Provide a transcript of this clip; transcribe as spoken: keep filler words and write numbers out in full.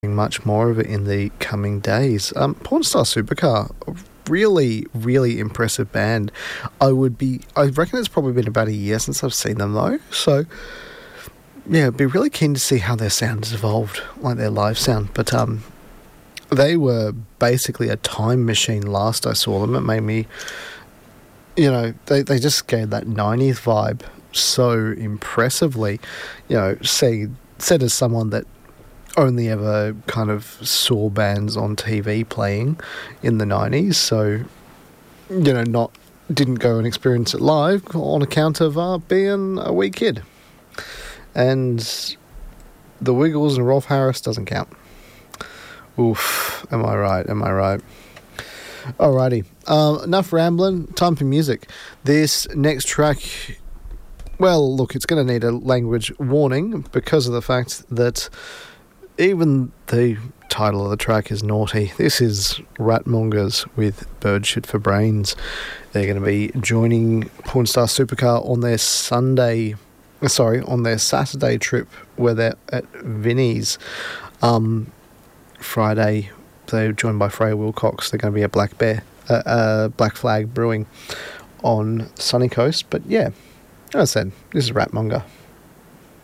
much more of it in the coming days. Um, Pornstar Supercar, really, really impressive band. I would be, I reckon it's probably been about a year since I've seen them though, so yeah, I'd be really keen to see how their sound has evolved, like their live sound. But um, they were basically a time machine last I saw them. It made me, you know, they, they just gave that nineties vibe so impressively. You know, say, said as someone that only ever kind of saw bands on T V playing in the nineties, so, you know, not didn't go and experience it live on account of uh, being a wee kid. And the Wiggles and Rolf Harris doesn't count. Oof, am I right, am I right? Alrighty, uh, enough rambling, time for music. This next track, well, look, it's going to need a language warning because of the fact that even the title of the track is naughty. This is Ratmongers with Bird Shit for Brains. They're going to be joining Pornstar Supercar on their Sunday, sorry, on their Saturday trip where they're at Vinnie's. Um, Friday, they're joined by Freya Wilcox. They're going to be at Black Bear, uh, uh, Black Flag Brewing on Sunny Coast. But yeah, as I said, this is Ratmonger.